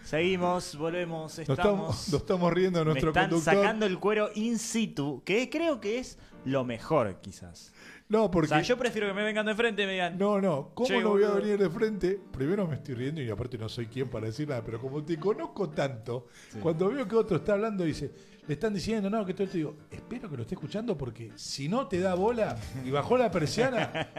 Seguimos, volvemos, estamos. Nos estamos riendo de nuestro Me están conductor. sacando el cuero in situ, que creo que es lo mejor, quizás. No, porque... O sea, yo prefiero que me vengan de frente y me digan... No, ¿cómo che, no voy a boludo? venir de frente? Primero me estoy riendo y aparte no soy quien para decir nada, pero como te conozco tanto, Sí. cuando veo que otro está hablando y dice, le están diciendo, no, que todo esto, digo, espero que lo esté escuchando porque si no te da bola y bajó la persiana,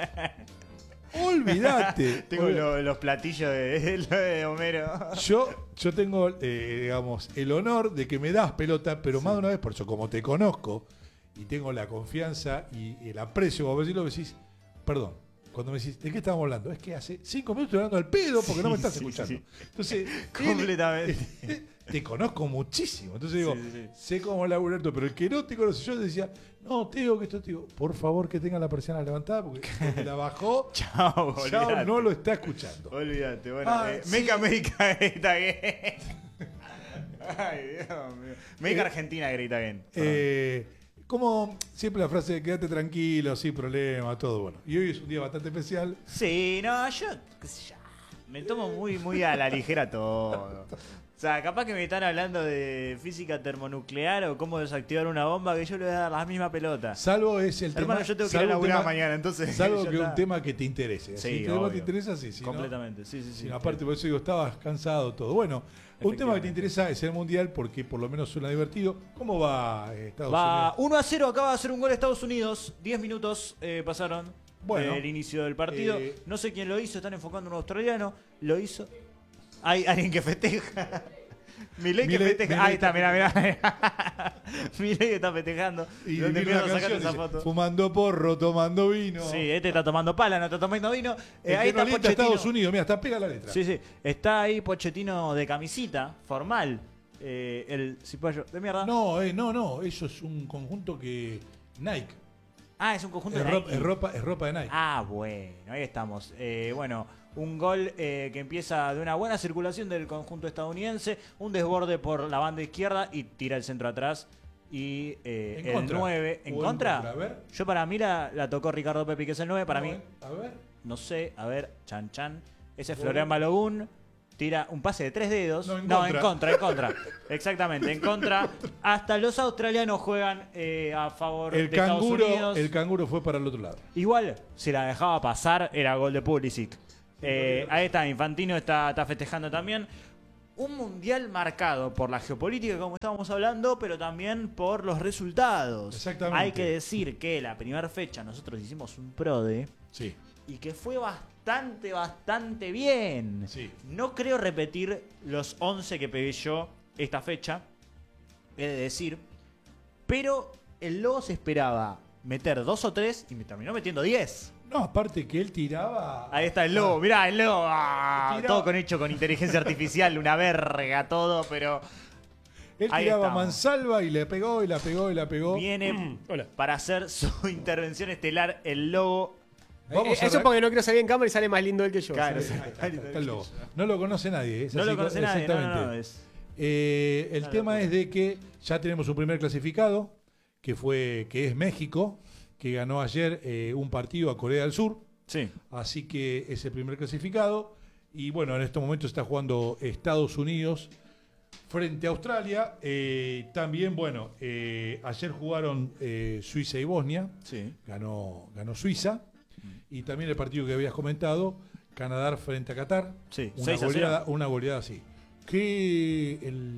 olvídate. Tengo los platillos de Homero. Yo tengo, digamos, el honor de que me das pelota, pero más de una vez, por eso, como te conozco y tengo la confianza y el aprecio, como decirlo, me decís, perdón, cuando me decís, ¿de qué estamos hablando? Es que hace 5 minutos estoy hablando al pedo porque no me estás escuchando. Sí. Entonces, Completamente. te conozco muchísimo. Entonces digo, Sí. sé cómo laburar todo, pero el que no te conoce, yo decía, no, te digo que esto, te digo, por favor que tenga la persiana levantada porque me la bajó. Chao, Chao, olvídate. no lo está escuchando. Olvídate, bueno. Sí. Make America Great Again. Ay, Dios mío. Make Argentina Great Again. Como siempre la frase de quédate tranquilo, sin problema, todo bueno. Y hoy es un día bastante especial. Sí, no, yo qué sé yo, me tomo muy a la ligera todo. O sea, capaz que me están hablando de física termonuclear o cómo desactivar una bomba que yo le voy a dar la misma pelota. Salvo es el Hermano, tema. yo tengo que ir a salvo un laburar tema- mañana, entonces. Salvo ya que está. un tema que te interese. Sí, Si el tema obvio. te interesa, sí. Si no, Completamente, sí. si no, aparte, por eso digo, estabas cansado, todo. Bueno, un tema que te interesa es el Mundial porque por lo menos suena divertido. ¿Cómo va Estados Va Unidos? 1-0, acaba de hacer un gol Estados Unidos. 10 minutos pasaron Bueno, del inicio del partido. eh, No sé quién lo hizo, están enfocando a un australiano. Lo hizo. Hay alguien que festeja. Milei que Milei- festeja. Milei Ahí está, está- mirá. Milei está festejando. Y ¿Dónde vi una mierda sacaste canción, esa dice, foto? fumando porro, tomando vino. Sí, este está tomando pala, no está tomando vino. El Ahí que no está alienta a Pochettino. Estados Unidos, mira, está pega la letra. Sí. Está ahí Pochettino de camisita, formal. El cipollo de mierda. No, eso es un conjunto que Nike. Ah, es un conjunto Es de ropa, Nike. es ropa de Nike. Ah, bueno, ahí estamos. Bueno, un gol que empieza de una buena circulación del conjunto estadounidense, un desborde por la banda izquierda y tira el centro atrás. Y En el contra. 9. ¿En ¿O en contra? contra? A ver. Yo para mí la tocó Ricardo Pepi, que es el 9. Para mí, A ver. no sé, a ver, chan. Ese es Gol. Florian Balogun. Tira un pase de 3 dedos. No, en en contra. contra. Exactamente, en contra. Hasta los australianos juegan a favor El de Estados Unidos. el canguro fue para el otro lado. Igual, si la dejaba pasar, era gol de Pulisic. Ahí está, Infantino está festejando también. Un mundial marcado por la geopolítica, como estábamos hablando, pero también por los resultados. Exactamente. Hay que decir que la primera fecha nosotros hicimos un PRODE Sí. y que fue bastante bien. Sí. No creo repetir los 11 que pegué yo esta fecha, he de decir, pero el Lobo se esperaba meter 2 o 3 y me terminó metiendo 10. No, aparte que él tiraba. Ahí está el Lobo, mirá el Lobo. Tiraba- Todo hecho con inteligencia artificial, una verga todo, pero Él ahí tiraba estamos. mansalva y le pegó y la pegó y la pegó. viene Hola. para hacer su intervención estelar el Lobo. Vamos a Eso ver- porque no quiero salir en cámara y sale más lindo él que yo. Claro, ¿sabes? sí. Ahí está el lobo. No lo conoce nadie. Es No así, lo conoce nadie, exactamente. no, es... El Una tema locura. es de que ya tenemos un primer clasificado, que es México, que ganó ayer un partido a Corea del Sur. Sí. Así que es el primer clasificado. Y bueno, en estos momentos está jugando Estados Unidos frente a Australia. También, bueno, ayer jugaron Suiza y Bosnia. Sí. Ganó Suiza. Y también el partido que habías comentado, Canadá frente a Qatar. Sí, Una 6 a 0. goleada así. Que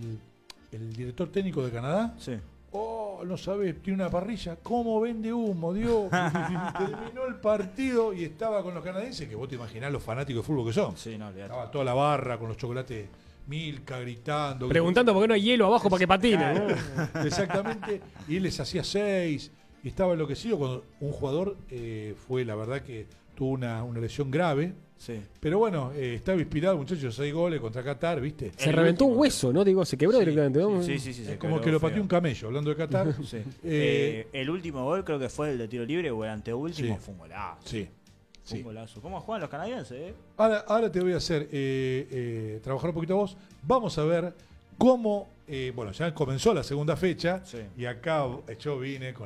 el director técnico de Canadá, Sí. no sabes, tiene una parrilla, ¿cómo vende humo, Dios? Terminó el partido y estaba con los canadienses, que vos te imaginás los fanáticos de fútbol que son. Sí, no, olvidate. Estaba toda la barra con los chocolates Milka gritando. Preguntando por qué no hay hielo abajo para que patine. ¿no? Exactamente. Y él les hacía 6 y estaba enloquecido cuando un jugador fue, la verdad que tuvo una lesión grave. Sí. Pero bueno, estaba inspirado, muchachos, 6 goles contra Qatar, ¿viste? Se El reventó último. un hueso, ¿no? Digo, se quebró Sí, directamente. ¿no? Sí, se Es como quebró que lo feo. pateó un camello, hablando de Qatar. Sí. Eh, El último gol creo que fue el de tiro libre o el anteúltimo. Sí. Fue un golazo. Sí. Fue un golazo. ¿Cómo juegan los canadienses, Ahora te voy a hacer trabajar un poquito a vos. Vamos a ver cómo, bueno, ya comenzó la segunda fecha Sí. y acá yo vine con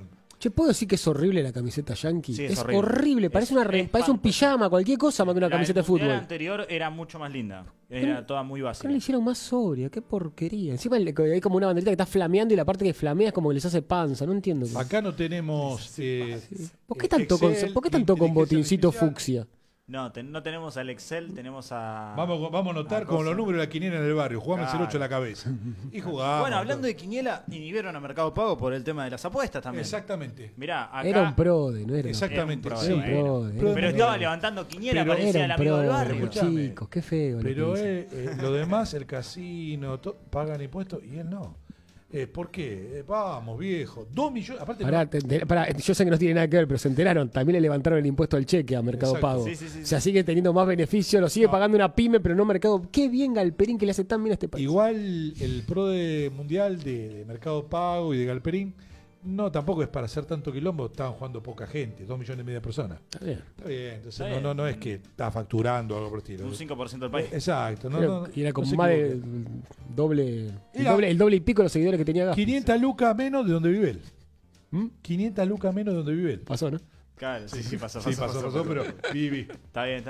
Che, ¿puedo decir que es horrible la camiseta yankee? Sí, es horrible. horrible. Parece, Es parece un espantoso. pijama, cualquier cosa más que una camiseta de La mundial fútbol. anterior era mucho más linda. Era toda muy ¿Por básica. qué no le hicieron más sobria? Qué porquería. Encima hay como una banderita que está flameando y la parte que flamea es como que les hace panza. No entiendo. Acá no tenemos. ¿Por qué tanto con, Excel, ¿por qué tanto con inteligencia botincito artificial. fucsia? No, no tenemos al Excel, tenemos a. Vamos a anotar a con cosa. los números de la quiniela en el barrio. Jugamos el Claro. 8 en la cabeza. Y jugamos. Bueno, hablando de quiniela, inhibieron a Mercado Pago por el tema de las apuestas también. Exactamente. Mirá, acá. Era un prode, no era. Exactamente. Era un sí. pro, Era un pro, Pero Pero era un estaba pro. levantando quiniela, Pero parecía el Era un amigo del pro, barrio. escuchame. chicos, qué feo. lo Pero que hizo. lo demás, el casino, pagan impuestos y él no. ¿Por qué? Vamos, viejo. 2 millones. Aparte, Pará, yo sé que no tiene nada que ver, pero se enteraron. También le levantaron el impuesto al cheque a Mercado Exacto. Pago. Sí, sí, sí, O sea, sigue teniendo más beneficio, lo sigue pagando una pyme, pero no Mercado. Qué bien Galperín que le hace tan bien a este país. igual el pro de mundial de Mercado Pago y de Galperín, no, tampoco es para hacer tanto quilombo. Estaban jugando poca gente, 2 millones y medio de personas. Está bien. Está bien, entonces Está bien. no es que está facturando o algo por el estilo. Un 5% del país. Exacto. Y era como no se más de equivoquen. doble, Era- el doble y pico de los seguidores que tenía acá. 500 lucas menos de donde vive él. ¿Mm? 500 lucas menos de donde vive él. Pasó, ¿no? Claro, sí, pasó. Sí, pasó, pero viví. Está bien.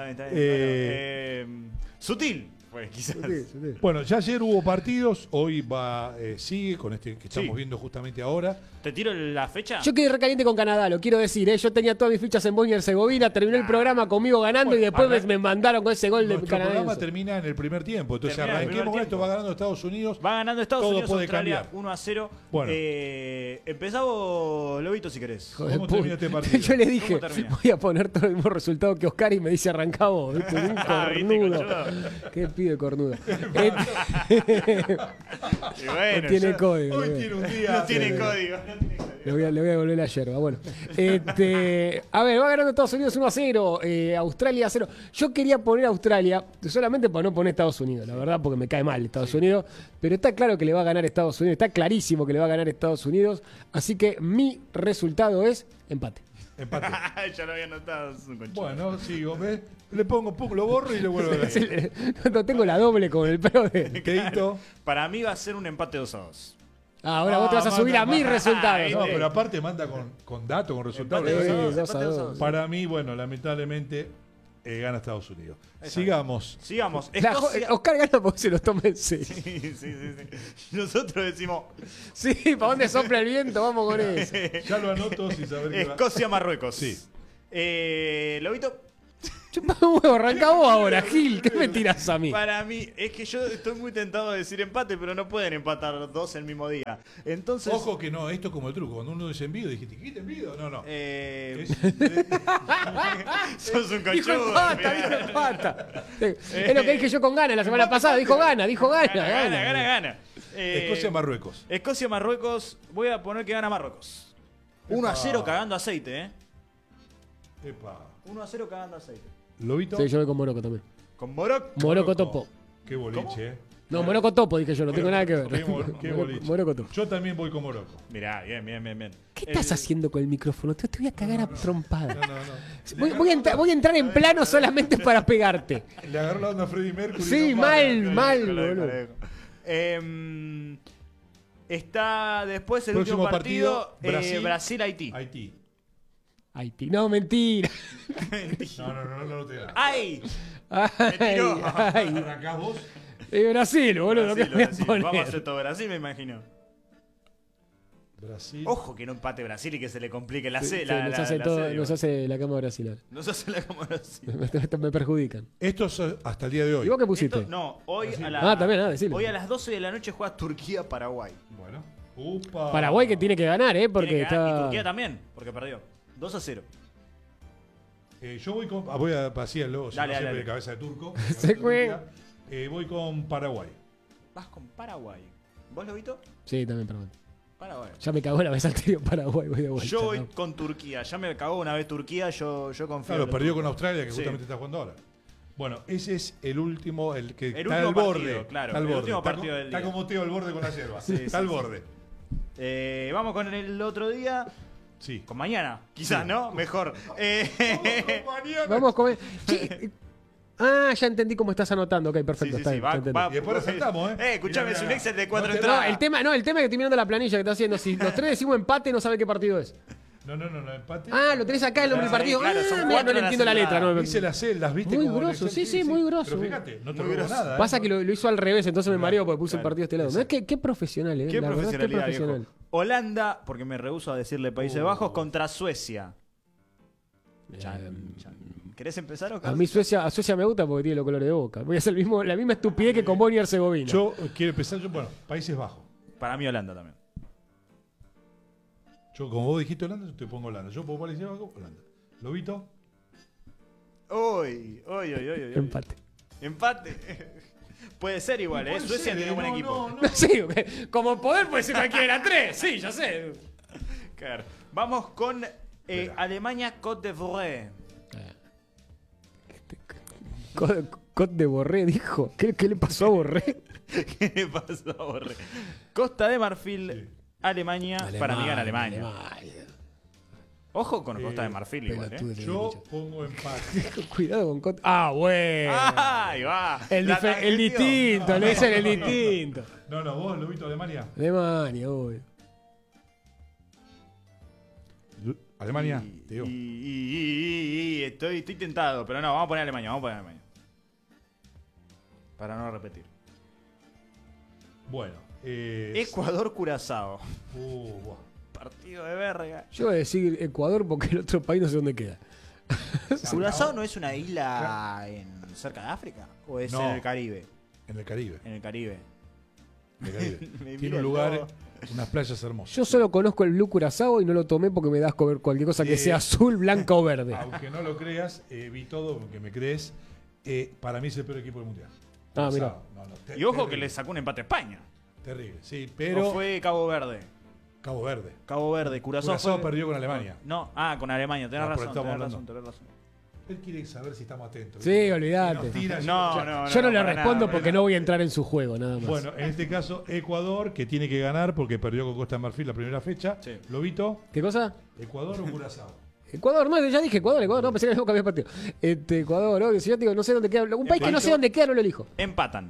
Sutil, pues, quizás. Bueno, ya ayer hubo partidos, hoy sigue con este que estamos Sí. viendo justamente ahora. ¿Te tiro la fecha? Yo quedé recaliente con Canadá, lo quiero decir, ¿eh? Yo tenía todas mis fichas en Bosnia y Herzegovina, terminé el programa conmigo ganando Bueno, y después arran- me mandaron con ese gol de Nuestro programa canadiense. termina en el primer tiempo, entonces Termina en el arranquemos con primer esto, tiempo. va ganando Estados Unidos. Va ganando Estados Todo Unidos, puede Australia cambiar. 1-0. Bueno. Empezamos, Lobito, si querés. Hijo de ¿Cómo puta. termina este partido? Yo le dije, ¿Cómo termina? voy a poner todo el mismo resultado que Oscar y me dice arrancamos. ¿Viste? Un Ah, ¿viste, cornudo. conchudo? Qué pibe cornudo. Y bueno, tiene yo- código. Hoy le tiene un día. No tiene código. voy a devolver la yerba. Bueno, a ver, va ganando Estados Unidos 1-0, Australia 0. Yo quería poner a Australia solamente para no poner Estados Unidos, la verdad, porque me cae mal Estados Unidos. Pero está claro que le va a ganar Estados Unidos, está clarísimo que le va a ganar Estados Unidos. Así que mi resultado es empate. Empate. Ya lo había notado. Es un conchudo. Bueno, sigo, ¿ves? Le pongo, pum, lo borro y le vuelvo a ver. No tengo la doble con el pro de... Quedito. Para mí va a ser un empate 2-2. Ahora vos te vas a subir a mis resultados. No, ¿no? pero aparte manda con datos, con resultados. Empate Sí, 2-2, 2-2. Para mí, bueno, lamentablemente gana Estados Unidos. Sigamos. Sigamos. Oscar gana porque se los toma en serio. Sí. Nosotros decimos Sí, ¿para dónde sopla el viento? Vamos con eso. Ya lo anoto sin saber qué va. Escocia-Marruecos. Sí. Lobito, Chupa un huevo, arranca vos ahora, Gil. ¿Qué me tiras a mí? para mí, es que yo estoy muy tentado de decir empate, pero no pueden empatar dos el mismo día. Entonces. Ojo que no, esto es como el truco. Cuando uno dice envido, dijiste, ¿qué te envido? No, no. Eh, Es- sos un Dijo conchudo. empata, dijo empata. Es lo que dije yo con Gana la semana pasada. Dijo gana. Gana. Escocia-Marruecos. Escocia-Marruecos. Voy a poner que gana Marruecos. 1-0 cagando aceite, Epa. 1-0 cagando aceite. ¿Lobito? Sí, yo voy con Morocco también. Con Morocco. Morocco topo. Qué boliche, No, Morocco topo, dije yo, no tengo nada que ver. Qué boliche. Morocco topo. Yo también voy con Morocco. Mirá, bien. ¿Qué estás haciendo con el micrófono? Te voy a cagar a trompada. No. Voy a entrar en plano solamente para pegarte. Le agarró la onda a Freddie Mercury. Sí, no mal, para. boludo. Está después el Próximo último partido, partido, Brasil-Haití. Haití. Haití. No, mentira. No lo te da. ¡Ay! Ay, tiró. ay. ¿Arrancás vos? Brasil, boludo. ¿Qué Brasil, voy a Brasil. poner? Vamos a hacer todo Brasil, me imagino. Brasil. Ojo que no empate Brasil y que se le complique la Sí, C. sí, la, nos la- hace la todo, serie. nos hace la cama brasileña. Nos hace la como Brasil. Me perjudican. Esto es hasta el día de hoy. ¿Y vos qué pusiste? Esto- no, hoy También, decilo. hoy a las 12 de la noche juega Turquía-Paraguay. Bueno. Upa. Paraguay que tiene que ganar, porque Tiene que ganar, está... Y Turquía también, porque perdió. 2-0. Yo voy con. Voy a pasar luego, si no Dale, siempre dale. de cabeza de turco. Se fue. Voy con Paraguay. Vas con Paraguay. ¿Vos, Lobito? Sí, también, perdón. Paraguay. Ya me cagó la vez anterior Paraguay, voy de vuelta. Yo voy ¿no? con Turquía. Ya me cagó una vez Turquía, yo confío. Claro, en perdió Turquía. con Australia, que Sí. justamente está jugando ahora. Bueno, ese es el último, el que El está al último borde. partido, claro, está al el borde. último Está partido del Está día. como Teo al borde con la hierba. Sí, está sí, al sí. borde. Vamos con el otro día. Sí. Con mañana, quizás, ¿no? Mejor. Vamos con... Che, ya entendí cómo estás anotando. Ok, perfecto. Sí, está sí, bien, va- ya entendí. va- Y después resaltamos, ¿eh? Escuchame, Mirá, es un mirá. Excel de 4 No te- No, entradas. el tema es que estoy mirando la planilla que está haciendo. Si los tres decimos empate, no sabe qué partido es. No, empate. Ah, lo tenés acá el nombre del partido. Claro, son Mirá, cuatro no le entiendo la las letra. No, Dice las celdas, ¿viste? Muy Como grosso, Excel, sí, muy grosso. Pero fíjate, no te Muy robo grosso. nada. Pasa que lo hizo al revés, entonces me mareó porque puse el Claro, partido de este lado. Mirá qué profesional, Qué la verdad, profesionalidad, profesional. viejo. Holanda, porque me rehúso a decirle Países Bajos, contra Suecia. Chan. ¿Querés empezar o A mí a Suecia me gusta porque tiene los colores de Boca. Voy a hacer la misma estupidez que con Bosnia y Herzegovina. Yo quiero empezar, bueno, Países Bajos. Para mí Holanda también. Yo, como vos dijiste Holanda, yo te pongo Holanda. Yo pongo Países Bajos, Holanda. Lobito. Uy. Empate. Empate. Puede ser igual, ¿eh? Puede Suecia ser, tiene un buen no, equipo. no. Sí, como poder puede ser cualquiera. 3, sí, ya sé. Claro. Vamos con Alemania-Côte d'Ivoire. Cot de Borré dijo. ¿Qué le pasó a Borré? ¿Qué le pasó a Borré? Costa de Marfil, Alemania. Para mí gana Alemania. Ojo con Costa de Marfil igual, ¿eh? Yo pongo empate. Cuidado con Cot. Ah, bueno. Ahí va. El distinto, le dicen el distinto. No, vos, Lobito, Alemania. Alemania, obvio. Alemania, te digo. Estoy tentado, pero no, vamos a poner Alemania, Para no repetir. Bueno. Ecuador-Curazao. Buah. Partido de verga. Yo voy a decir Ecuador porque el otro país no sé dónde queda. ¿Curazao no es una isla cerca de África? ¿O es No. en el Caribe? En el Caribe. En el Caribe. En el Caribe. Me Tiene mira un lugar, todo. unas playas hermosas. Yo solo conozco el Blue Curazao y no lo tomé porque me das comer cualquier cosa que sea azul, blanca o verde. Aunque no lo creas, vi todo, aunque me crees. Para mí es el peor equipo del mundial. Ah, mira. Y ojo que terrible, le sacó un empate a España. Terrible, sí, Pero pero. fue Cabo Verde. Cabo Verde. Cabo Verde. Curazao Curazao fue- perdió con Alemania. No, con Alemania. Tenés No, pero razón, estamos tenés hablando. razón. Él quiere saber si estamos atentos. Sí, ¿viste? olvídate. Y nos tira, Yo no le para respondo nada, porque no voy a entrar en su juego, nada más. Bueno, en este caso, Ecuador, que tiene que ganar porque perdió con Costa de Marfil la primera fecha. Sí. Lobito, ¿Qué cosa? Ecuador o Curazao. Ecuador, no, ya dije Ecuador, no, pensé que no cambié partido. Ecuador, obvio, si yo te digo, no sé dónde queda. Un país que no sé dónde queda, no lo elijo. Empatan.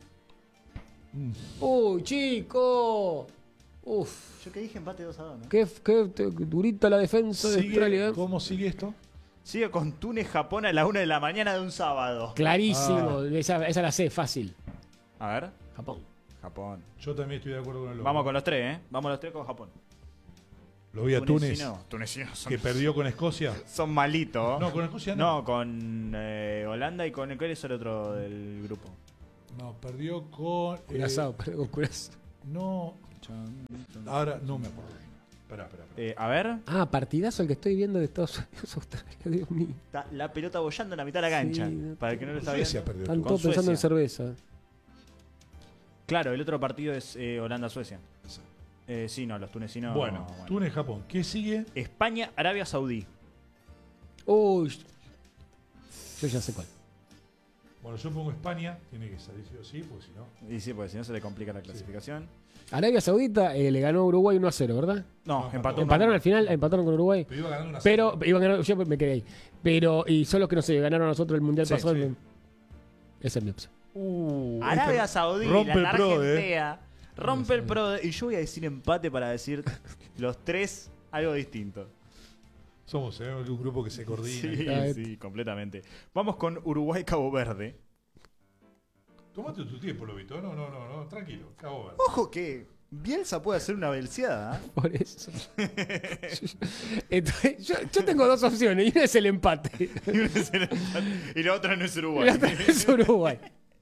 Uy, chico. Uf, Yo que dije empate 2-2, ¿no? qué durita la defensa de Australia. ¿Cómo sigue esto? Sigue con Túnez-Japón a la 1 de la mañana de un sábado. Clarísimo, esa la sé, fácil. A ver. Japón. Yo también estoy de acuerdo con el Lobo. Vamos con los tres, ¿eh? Vamos los tres con Japón. Lo vi a Túnez, Tunecinos que perdió con Escocia. son malitos. No, con Escocia no. No, con Holanda y con ¿cuál es el otro del grupo? No, perdió con. Curazao, perdón, con Curazao. No. Ahora no me acuerdo. Espera. A ver. Ah, partidazo el que estoy viendo de Estados Unidos, Australia, Dios mío. Está la pelota bollando en la mitad de la cancha. Sí, para el que no lo está Suecia viendo. perdió. Están Con todos pensando en Suecia. cerveza. Claro, el otro partido es Holanda-Suecia. Sí, no, los tunecinos. Bueno, bueno. Túnez, Japón. ¿Qué sigue? España, Arabia Saudí. Uy, yo ya sé cuál. Bueno, yo pongo España. Tiene que salir sí o sí, porque si no. Y sí, porque si no se le complica la clasificación. Arabia Saudita le ganó a Uruguay 1-0, ¿verdad? No, empató. Empataron al final, empataron con Uruguay. Pero iba ganando una Pero serie. iban a ganar, yo me quedé ahí. Pero, y son los que no sé, ganaron a nosotros el mundial Sí, pasado. sí. Esa es mi opción. Arabia Saudí, rompe la el pro, Argentea, rompe el pro. Y yo voy a decir empate para decir los tres algo distinto. Somos un grupo que se Sí, coordina. sí, completamente. Vamos con Uruguay-Cabo Verde. Tómate tu tiempo, Lobito. No, tranquilo. Cabo Verde. Ojo que Bielsa puede hacer una belseada. Por eso. Entonces, yo tengo dos opciones y una es el empate. Y la otra no es Y Uruguay. la otra es Uruguay.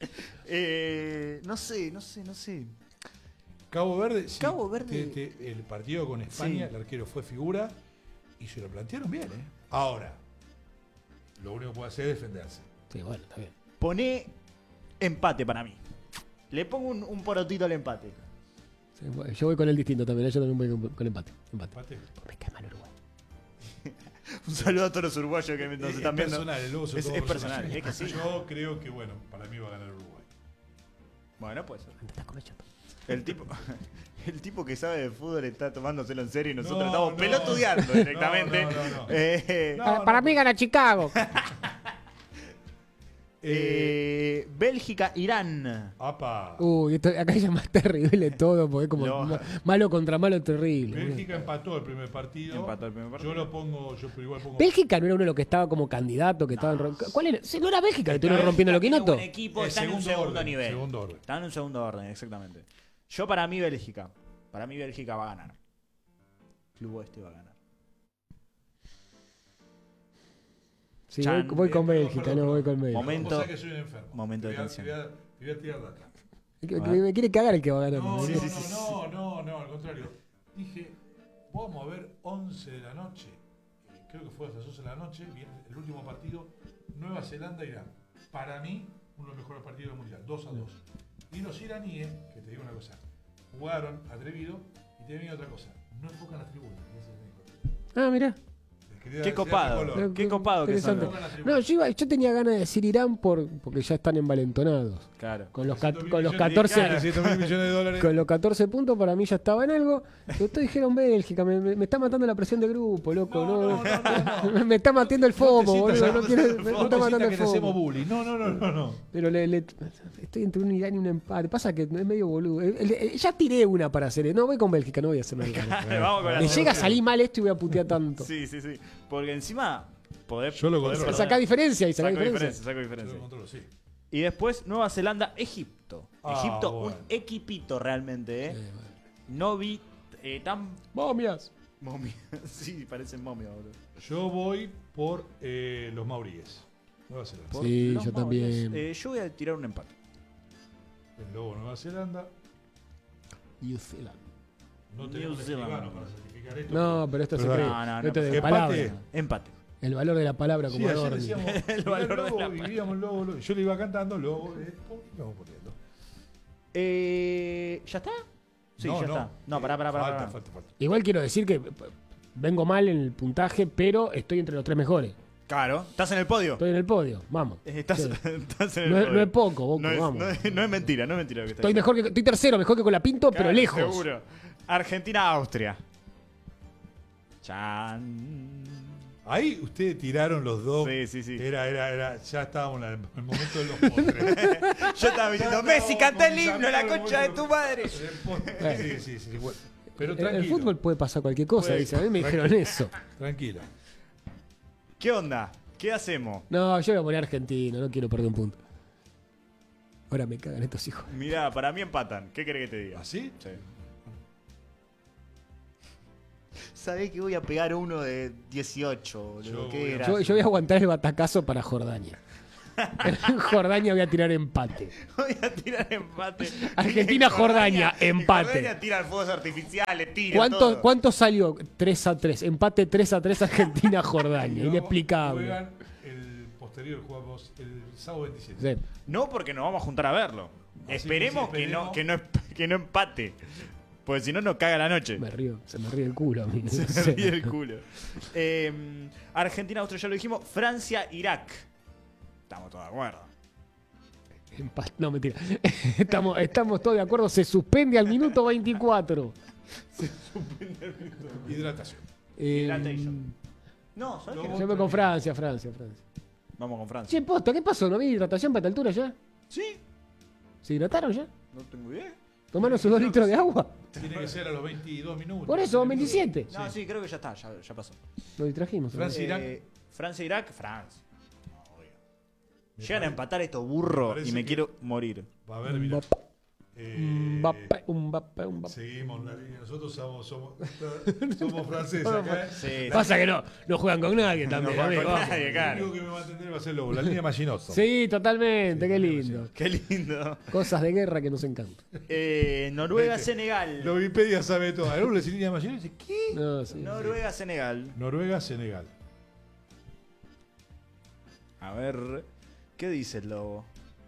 No sé. Cabo Verde. Sí, Cabo Verde. el partido con España, Sí. el arquero fue figura y se lo plantearon bien, ¿eh? Ahora, lo único que puede hacer es defenderse. Sí, bueno, está bien. Pone empate para mí. Le pongo un porotito al empate. Sí, bueno, yo voy con el distinto también, yo también voy con empate. Empate. Me cae mal Uruguay. Un saludo a todos los uruguayos que nos Es están viendo. personal, el Lobo, sobre Es todo personal, es que sí. Yo creo que, bueno, para mí va a ganar Uruguay. Bueno, pues. Te estás con el chato. El tipo que sabe de fútbol está tomándoselo en serio y nosotros No, estamos no. pelotudeando directamente. No. Para mí gana Chicago. Bélgica, Irán. Apa. Uy, acá ya es más terrible todo, porque es como No. malo contra malo terrible. Bélgica empató el primer partido. Empató el primer partido. Yo lo pongo, yo igual pongo. Bélgica no era uno de los que estaba como candidato, que estaban ¿Cuál era? Sí, no era Bélgica, que estuvieron rompiendo lo Tiene quinoto. buen equipo, Es está en un segundo orden, nivel. segundo orden. Está en un segundo orden, exactamente. Yo para mí Bélgica. Para mí Bélgica va a ganar. Club Oeste va a ganar. Sí, Chan. voy con Bélgica, Perdón, no voy con Bélgica. Momento- Vos sabés que soy un enfermo. momento de Te voy a- tensión. te voy a tirar data. Me quiere cagar el que va a ganar. No, ¿no? no, al contrario. Dije, vamos a ver 11 de la noche. Creo que fue hasta las 11 de la noche. Viene el último partido, Nueva Zelanda-Irán. Para mí, uno de los mejores partidos del mundial, 2-2. Y los iraníes, que te digo una cosa, jugaron atrevido y te viene otra cosa. No enfocan las tribunas. Ah, mirá. Qué copado. Qué copado que son. Interesante. No, yo tenía ganas de decir Irán porque ya están envalentonados. Claro. Con los 14 14 millones de dólares. con los 14 puntos para mí ya estaba en algo. Y ustedes dijeron Bélgica, me está matando la presión de grupo, loco. No. Me está matando el FOMO, boludo. No quiero, me No está te matando sientas el que te hacemos FOMO. bullying. No. Pero estoy entre un Irán y un empate. Pasa que es medio boludo. Ya tiré una para hacer. No voy con Bélgica, no voy a hacer nada. Vamos con la Me llega a segunda. salir mal esto y voy a putear tanto. Sí. Porque encima poder. Yo lo controlo. Saca diferencia y saca Saco diferencia. diferencia, saco Yo diferencia. lo controlo, sí. Y después Nueva Zelanda, Egipto. Ah, Egipto, bueno. un equipito realmente, No vi tan Momias. momia. Sí, parecen momias, boludo. Yo voy por los mauríes. Nueva Zelanda. Por Sí, los yo maoríes. también. Yo voy a tirar un empate. El lobo Nueva Zelanda. New Zealand. No tenemos New Zealand. escribano para certificar esto. No, pero esto es Pero secreto. no, Esto es de empate. palabra. Empate. El valor de la palabra Sí, como ayer adorno. decíamos El valor de la lobo, vivíamos lobo. Yo le iba cantando lobo. Íbamos poniendo. ¿Ya está? Sí, No, ya no. está. No, pará. Falta. Igual quiero decir que vengo mal en el puntaje, pero estoy entre los 3 mejores. Claro, estás en el podio. Estoy en el podio, vamos. Estás, Sí. estás en el No, podio. no es poco, Boco, No es, vamos. no es mentira lo que está Estoy diciendo. estoy tercero, mejor que con la Pinto, pero Claro, lejos. Seguro. Argentina-Austria. Chan. Ahí ustedes tiraron los dos. Sí. Era, ya estábamos en el momento de los postres. Yo estaba diciendo, Messi, canta el himno, la concha de tu madre. Sí. Bueno, pero En tranquilo. el fútbol puede pasar cualquier cosa, Puede, dice. A mí me dijeron tranquilo. eso. Tranquila. ¿Qué onda? ¿Qué hacemos? No, yo voy a poner argentino, no quiero perder un punto. Ahora me cagan estos hijos. Mirá, para mí empatan. ¿Qué querés que te diga? ¿Así? Sí. Sabés que voy a pegar uno de 18, boludo. Yo Qué voy a- gracia. Yo voy a aguantar el batacazo para Jordania. En Jordania voy a tirar empate. Voy a tirar empate. Argentina-Jordania, empate. Jordania tira fuegos artificiales, tira todo. ¿Cuánto salió? 3-3. Empate 3-3 Argentina-Jordania. Y Inexplicable. Juegan el posterior, jugamos el sábado 27. Sí. No, porque nos vamos a juntar a verlo. Esperemos, que sí, esperemos. que no empate. Porque si no, nos caga la noche. Se me ríe el culo a mí. Se ríe el culo. Argentina-Austria, ya lo dijimos. Francia-Irak. Estamos todos de acuerdo. No, mentira. Estamos todos de acuerdo. Se suspende al minuto 24. Hidratación. Hidratation. No, ¿sabes qué? Yo voy con Francia. Vamos con Francia. Che, posta, ¿qué pasó? ¿No vi hidratación para esta altura ya? ¿Sí? ¿Se hidrataron ya? No tengo idea. ¿Tomaron sus 2 litros de agua? Tiene que ser a los 22 minutos. Por eso, 27. No, sí, creo que ya está, ya pasó. Nos distrajimos. Francia. Irak. Francia-Irak, Francia. No, obvio. Llegan a empatar estos burros parece y me que- quiero morir. Va a haber, mira. Mbappé. Seguimos la línea. Nosotros somos franceses acá. Sí, Pasa que no juegan con nadie también. No juegan amigo, con vamos. nadie. El Claro. único que me va a atender va a ser Lobo. La línea Maginoso. Sí, totalmente. Qué lindo. Qué lindo. Cosas de guerra que nos encantan. Noruega-Senegal. La Wikipedia sabe todo. A uno le dice línea Maginoso y dice, ¿qué? No, sí. Noruega-Senegal. Noruega, Senegal. A ver, ¿qué dice el lobo?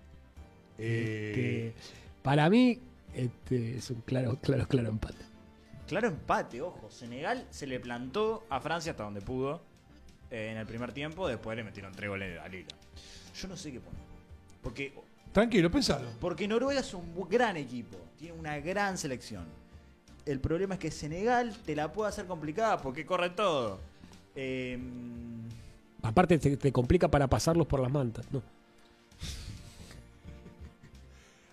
Para mí, es un claro empate. Claro empate, ojo. Senegal se le plantó a Francia hasta donde pudo en el primer tiempo. Después le metieron 3 goles al hilo. Yo no sé qué poner. Tranquilo, pensalo. Porque Noruega es un gran equipo. Tiene una gran selección. El problema es que Senegal te la puede hacer complicada porque corre todo. Aparte, te complica para pasarlos por las mantas. No.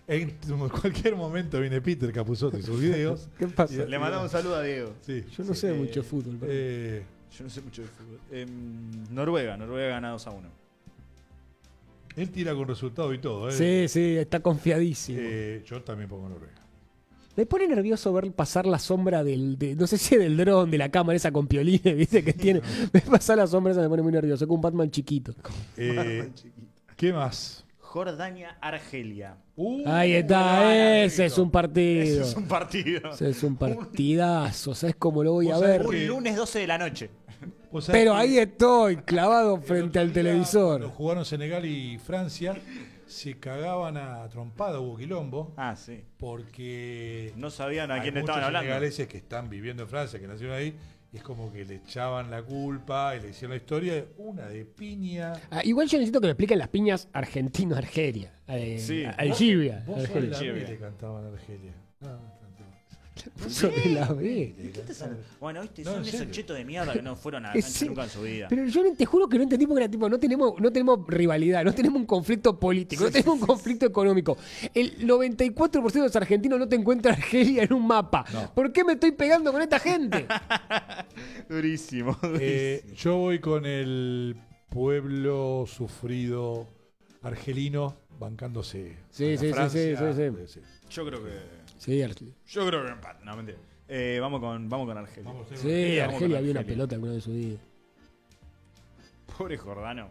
En cualquier momento viene Peter Capusotto y sus videos. ¿Qué pasa? Le mandamos un saludo a Diego. Sí. Yo no sé mucho de fútbol. pero- Yo no sé mucho de fútbol. Noruega gana 2-1. Él tira con resultado y todo. Sí, está confiadísimo. Yo también pongo Noruega. Me pone nervioso ver pasar la sombra no sé si del dron, de la cámara esa con piolines, ¿viste? Que tiene. Ver pasar la sombra esa me pone muy nervioso, como un Batman chiquito. ¿Qué más? Jordania, Argelia. Ahí bueno, está, ese es rico. un partido. Ese es un partido. Ese es un partidazo, ¿sabes cómo lo voy a Vos sabés ver? que- Un lunes 12 de la noche. ¿Vos sabés Pero que ahí estoy, clavado el frente otro al día, televisor. cuando jugaron Senegal y Francia, se cagaban a trompada, hubo quilombo, Ah, sí. porque No sabían a hay quién le muchos estaban hablando. senegaleses que están viviendo en Francia, que nacieron ahí, y es como que le echaban la culpa y le hicieron la historia, una de piña. Ah, igual yo necesito que me expliquen las piñas argentino-Argelia. Sí. Algeria. Vos sos Argelia. la B, Argelia. le cantaban a Argelia. Vos sos de la B. ¿De qué estás hablando? Bueno, viste, No, son en esos serio. chetos de mierda que no fueron a la Es cancha sí. nunca en su vida. Pero yo te juro que no entendí porque era tipo, no tenemos rivalidad, no tenemos un conflicto político, no tenemos un conflicto económico. El 94% de los argentinos no te encuentra Argelia en un mapa. No. ¿Por qué me estoy pegando con esta gente? Durísimo. Yo voy con el pueblo sufrido argelino bancándose. Sí, a sí, sí, Francia. sí, sí. Yo creo que. Sí, Argelia. Yo creo que empate. No, mentira. Vamos con Argelia. Vamos a hacer Sí, vamos Argelia con vio una Argelia. pelota alguna vez en su vida. Pobre Jordano.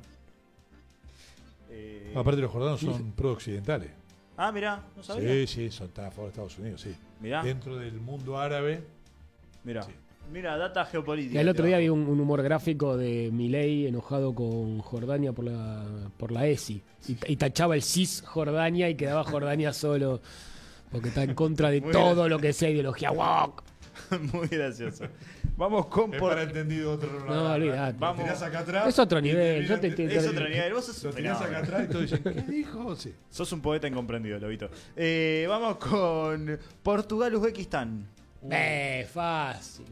Aparte los jordanos son pro-occidentales. Ah, mirá, no sabía. Sí, sí, son tan a favor de Estados Unidos, sí. Mirá, Dentro del mundo árabe. mirá. Sí. Mira, data geopolítica. Y el otro día vi un humor gráfico de Milei enojado con Jordania por la ESI. Y tachaba el Cisjordania y quedaba Jordania solo. Porque está en contra de Muy todo lo que sea ideología woke. Muy gracioso. Vamos con Es por... para entendido otro. No, olvidate. Vamos. Tirás acá atrás. Es otro y nivel, yo termina- te- Es otro nivel. Vos sos Lo un tirás acá fenómeno. atrás y todos dicen, ¿qué dijo? Sí. Sos un poeta incomprendido, Lobito. Vamos con Portugal, Uzbekistán. Fácil.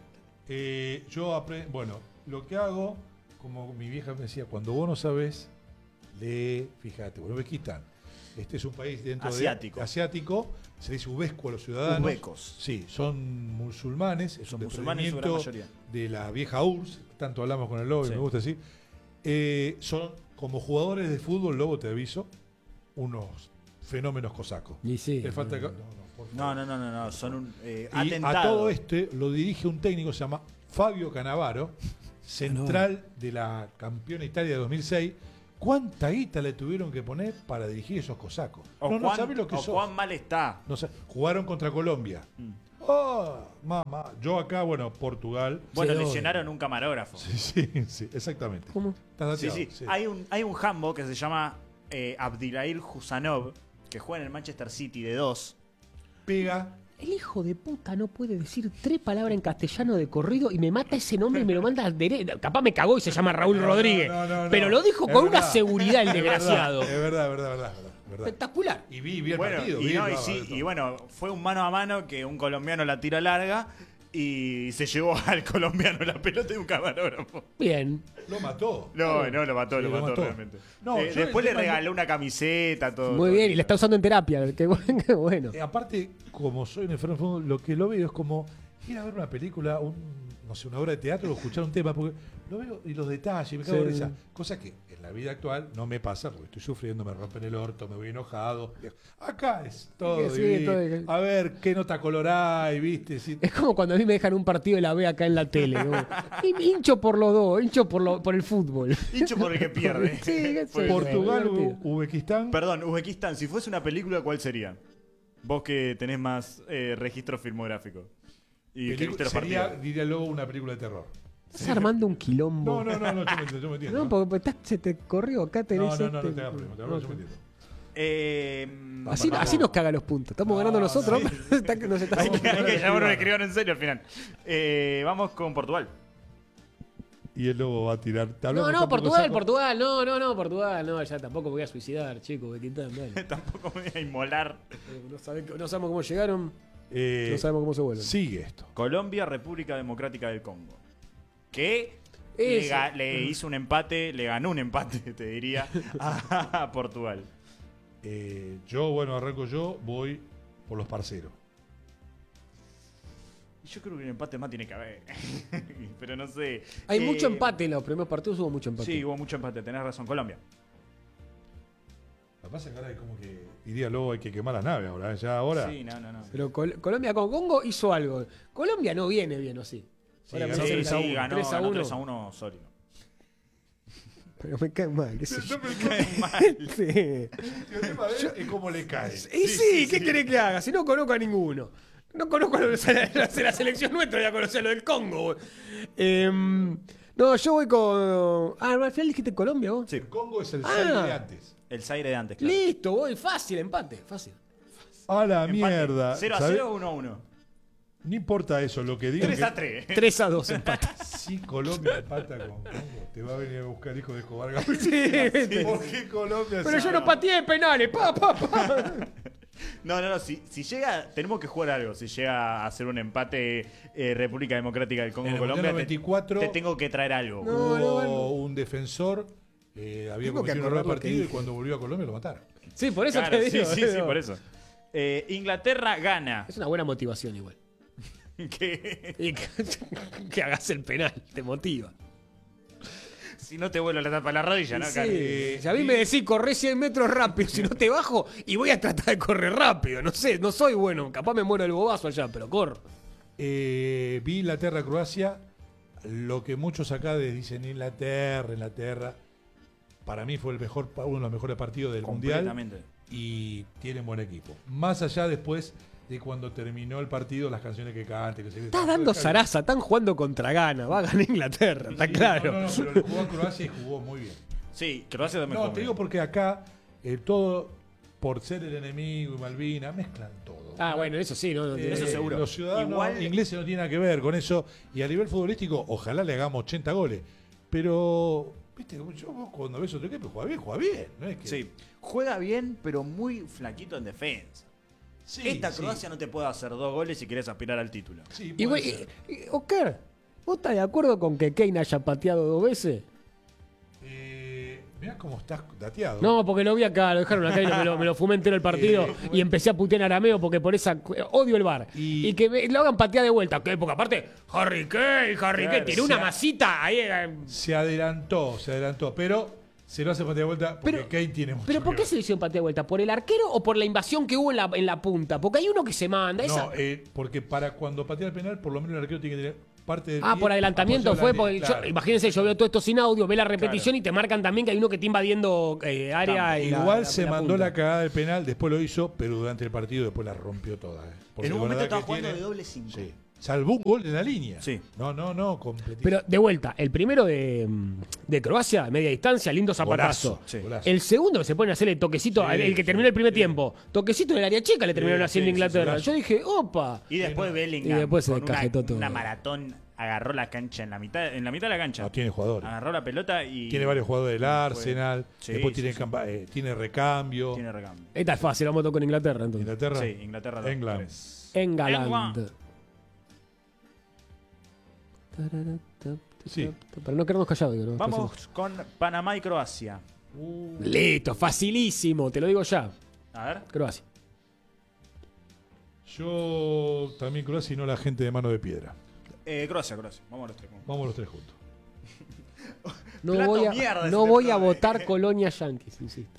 Bueno, lo que hago, como mi vieja me decía, cuando vos no sabés, lee, fíjate, bueno, Uzbekistán. Este es un país dentro Asiático. de asiático, se dice uzbeco a los ciudadanos. Uzbecos. Sí, son musulmanes, es Son un musulmanes en su gran desprendimiento mayoría. de la vieja URSS, tanto hablamos con el Lobo y Sí. me gusta así. Son como jugadores de fútbol, Lobo, te aviso, unos fenómenos cosacos. Y sí. Le falta por favor. No. Son un Y atentado. a todo este lo dirige un técnico que se llama Fabio Cannavaro, central de la campeona Italia de 2006. ¿Cuánta guita le tuvieron que poner para dirigir esos cosacos? No sabés lo que son. cuán mal está. No sé, jugaron contra Colombia. Mm. Oh, mamá. Yo acá, bueno, Portugal. Bueno, Sí, lesionaron un camarógrafo. Sí, exactamente. ¿Cómo? ¿Estás Sí, dateado? sí. Hay un jambo que se llama Abdilail Husanov, que juega en el Manchester City de 2. Pega. El hijo de puta no puede decir 3 palabras en castellano de corrido y me mata ese nombre y me lo manda al derecho. Capaz me cagó y se llama Raúl Rodríguez. No. Pero lo dijo Es con una verdad. seguridad el Es desgraciado. verdad. Espectacular. Y vi el Bueno, partido. y, vi no, el- y, sí, de todo. y bueno, fue un mano a mano que un colombiano la tira larga y se llevó al colombiano la pelota de un camarógrafo. Bien. Lo mató. No, lo mató, Sí, lo lo mató mató. realmente. No, yo después el le tema regaló una camiseta, todo. Muy todo. bien. Y la está usando en terapia. Qué bueno. Qué bueno. Aparte, como soy un enfermo de fútbol, lo que lo veo es como ir a ver una película, no sé, una obra de teatro o escuchar un tema, porque lo veo y los detalles, me cago Sí. de risa. Cosa que en la vida actual no me pasa, porque estoy sufriendo, me rompen el orto, me voy enojado. Acá es todo Sí, divino. todo- A ver qué nota color hay, ¿viste? Sí. Es como cuando a mí me dejan un partido de la B acá en la tele. ¿no? Y hincho por los dos, hincho por el fútbol. Hincho por el que pierde. Sí, qué sé yo. Portugal, divertido. Uzbekistán. Perdón, Uzbekistán, si fuese una película, ¿cuál sería? Vos que tenés más registro filmográfico. Y que viste los Sería, partidos. diría luego, una película de terror. Estás armando un quilombo. No, yo me entiendo. No, porque se te corrió. Acá tenés. No te este- hagas problema, yo me entiendo. Así nos caga los puntos. Estamos ganando nosotros. sí. pero está que nos está- Hay que llamar a un escribano en serio al final. Vamos con Portugal. Y el lobo va a tirar. ¿Te No, hablamos no, tampoco, Portugal, saco? Portugal. No, Portugal. No, ya tampoco me voy a suicidar, chicos. Dale. Tampoco me voy a inmolar. No sabemos cómo llegaron. No sabemos cómo se vuelven. Sigue esto. Colombia, República Democrática del Congo. Que Ese. le hizo un empate, le ganó un empate, te diría, a Portugal. Arranco yo, voy por los parceros. Yo creo que un empate más tiene que haber. Pero no sé. Hay mucho empate en los primeros partidos, hubo mucho empate. Sí, hubo mucho empate, tenés razón. Colombia. Lo que pasa es que ahora hay como que, diría luego, hay que quemar las naves ahora. Ya ahora. Sí, no. Pero Colombia con Congo hizo algo. Colombia no viene bien, ¿o sí? Sí, Ahora me ganó hace 3 a 1. ganó 3 a 1. 3-1 sólido. Pero me cae mal, qué sé yo. No me cae Mal. Sí. El tema de él es cómo le cae. Y sí, ¿qué querés que haga? Si no conozco a ninguno. No conozco a la selección nuestra, voy a conocer lo del Congo. No, yo voy con... al final dijiste Colombia, vos. Sí. El Congo es el Zaire de antes. El Zaire de antes, claro. Listo, voy. Fácil, empate. Fácil. A la Empate. mierda. 0-0 ¿Sabés? o 1-1. No importa eso, lo que digo es que 3-3. 3-2 empate. si Colombia empata con Congo, te va a venir a buscar hijo de Escobar Gabriel. Sí. ¿Por qué Colombia Pero se- yo no pateé penales. Pa. No. Si llega, tenemos que jugar algo. Si llega a hacer un empate República Democrática del En el Congo-Colombia, Mundial 94 te tengo que traer algo. No. hubo un defensor, había Tengo que cometido un error de acordar lo que partido y dije. cuando volvió a Colombia lo mataron. Sí, por eso Claro, te digo. sí, boludo. por eso. Inglaterra gana. Es una buena motivación igual. Que Y que hagas el penal, te motiva. si no te vuelvo la tapa a la rodilla, ¿no? Sí. Si a mí me decís corre 100 metros rápido, si no te bajo y voy a tratar de correr rápido. No sé, no soy bueno. Capaz me muero el bobazo allá, pero corro. Vi Inglaterra-Croacia, lo que muchos acá dicen Inglaterra. Para mí fue uno de los mejores partidos del Mundial Completamente. y tienen buen equipo. Más allá después de cuando terminó el partido, las canciones que cante. Que se Estás dando zaraza, están jugando contra Ghana. Va a ganar Inglaterra, está claro. No, pero jugó a Croacia y jugó muy bien. Sí, Croacia también No, jugó te digo bien. porque acá todo, por ser el enemigo y Malvinas, mezclan todo. Ah, bueno, eso sí, no. Eso seguro. Los ciudadanos Igual- ingleses no tienen nada que ver con eso. Y a nivel futbolístico, ojalá le hagamos 80 goles. Pero, viste, vos cuando ves otro equipo, juega bien. ¿No es que... Sí, juega bien, pero muy flaquito en defensa. Sí, Esta sí. Croacia no te puede hacer 2 goles si querés aspirar al título. Sí, Y, puede güey, ser. Oscar, ¿vos estás de acuerdo con que Kane haya pateado 2 veces? Mirá cómo estás dateado. No, porque lo vi acá, lo dejaron acá y me lo fumé entero el partido y empecé a putear en arameo porque por esa odio el bar. Y- Y que lo hagan patear de vuelta. ¿Qué? Porque aparte, Harry Kane Claro, tiene o una sea- masita ahí. Se adelantó, pero se lo hace patear de vuelta porque Pero- Kane tiene mucho ¿Pero por que qué ver. se le hicieron patear de vuelta? ¿Por el arquero o por la invasión que hubo en la punta? Porque hay uno que se manda. No, porque para cuando patea el penal, por lo menos el arquero tiene que tener parte del pie Por adelantamiento apoyado fue. en la Porque línea, claro. imagínense, yo veo todo esto sin audio, ve la repetición Claro. y te marcan también que hay uno que está invadiendo área. y Igual se mandó punta. la cagada del penal, después lo hizo, pero durante el partido después la rompió toda. Porque En un con la momento edad estaba que jugando tiene- de doble 5. Sí. Salvó un gol en la línea. Sí. No, completito. Pero de vuelta, el primero de Croacia, media distancia, lindo zapatazo. Golazo, Sí. golazo. El segundo que se pone a hacer el toquecito, Sí, el que sí, terminó el primer sí. tiempo. Toquecito del área chica le terminaron haciendo sí, Inglaterra. golazo. Yo dije, opa. Y después Bellingham Y después se con descajetó todo. una maratón agarró la cancha en la mitad de la cancha. No tiene jugadores. Agarró la pelota y Tiene varios jugadores del fue- Arsenal. Sí, después sí, tiene, sí. tiene recambio. Tiene recambio. Esta es fácil, vamos a tocar con Inglaterra entonces. Inglaterra. Sí, Inglaterra 2. England. England. Sí. Pero no quedarnos callados. digo, ¿no? Vamos con Panamá y Croacia. Listo, facilísimo, te lo digo ya. A ver. Croacia. Yo también Croacia y no la gente de mano de piedra. Croacia. Vamos a los tres. Vamos los tres juntos. No Plato voy a, mierda no ese voy a plato, votar Colonia Yankees, insisto.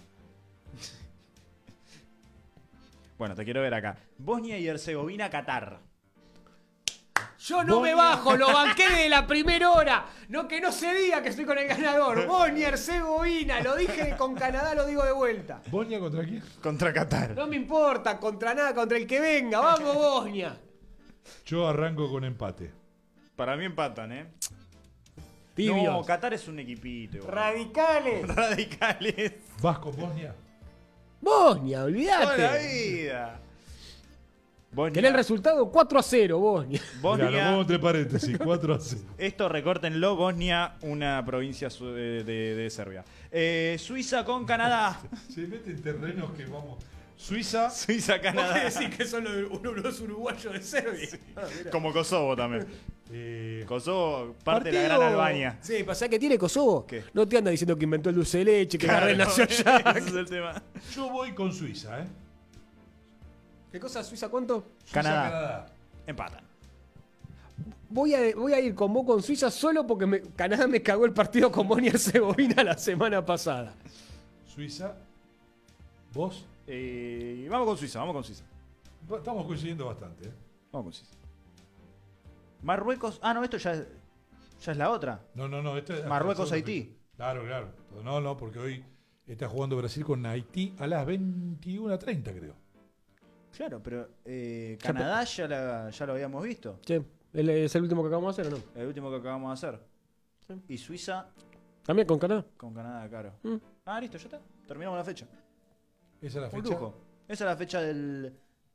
Bueno, te quiero ver acá. Bosnia y Herzegovina, Qatar. Yo no me bajo, lo banqué de la primera hora. No, que no se diga que estoy con el ganador. Bosnia, Herzegovina, lo dije con Canadá, lo digo de vuelta. ¿Bosnia contra quién? Contra Qatar. No me importa, contra nada, contra el que venga. Vamos, Bosnia. Yo arranco con empate. Para mí empatan, ¿eh? Tibios. No, Qatar es un equipito. igual. Radicales. Radicales. ¿Vas con Bosnia? Bosnia, Toda la olvídate. vida. Bosnia. ¿Querés el resultado? 4-0, Bosnia. Mirá, lo Bosnia. pongo entre paréntesis, 4-0. Esto recórtenlo. Bosnia, una provincia de Serbia. Suiza con Canadá. Se mete en terrenos que vamos. Suiza. Suiza, Canadá. que son los uruguayos de Serbia? Como Kosovo también. Kosovo, parte de la Partido- gran Albania. Sí, pasa que tiene Kosovo. ¿Qué? No te anda diciendo que inventó el dulce de leche, que Claro, Gardel nació allá. ese es el tema. Yo voy con Suiza, ¿eh? ¿Qué cosa? ¿Suiza cuánto? Suiza, Canadá. Empatan. Voy a ir con vos con Suiza solo porque Canadá me cagó el partido con Bosnia y Herzegovina la semana pasada. Suiza. ¿Vos? Vamos con Suiza, vamos con Suiza. Estamos coincidiendo bastante, ¿eh? Vamos con Suiza. Marruecos. Ah, no, esto ya es la otra. No. Esto es Marruecos, Haití. Claro. No, porque hoy está jugando Brasil con Haití a las 21:30, creo. Claro, pero Canadá ya lo habíamos visto. Che, ¿es el último que acabamos de hacer o no? El último que acabamos de hacer. Y Suiza ¿También con Canadá? con Canadá, claro. Mm. Ah, listo, ya está. Terminamos la fecha. Esa es la Un fecha. lujo. Esa es la fecha de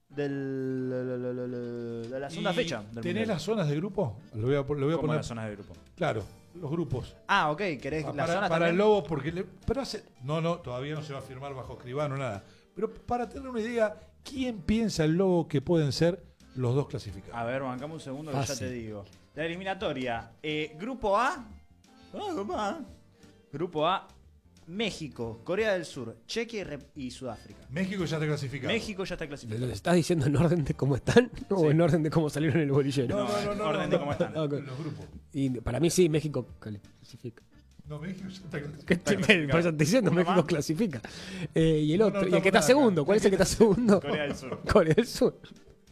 la segunda ¿Y fecha. Del ¿Tenés Mundial. las zonas de grupo? Lo voy a ¿Cómo poner. las zonas de grupo? Claro, los grupos. Ah, ok, ¿querés las Para zonas el también? Lobo, porque pero no, todavía no se va a firmar bajo escribano, nada. Pero para tener una idea, ¿quién piensa el Lobo que pueden ser los dos clasificados? A ver, bancame un segundo que Fácil. ya te digo. La eliminatoria. Grupo A. Grupo A. México, Corea del Sur, Chequia y Sudáfrica. México ya está clasificado. México ya está ¿Lo clasificado. estás diciendo en orden de cómo están o Sí. en orden de cómo salieron en el bolillero? No, orden de cómo están. Ok. Los grupos. Y para mí sí, México clasifica. No, México ya está clasificado. ¿Qué Está te- clasificado. Por eso te estoy diciendo, ¿Uno México más? clasifica. Y el No, otro, no y el que está estamos nada segundo, acá. ¿cuál es el que está segundo? Corea del Sur. Corea del Sur.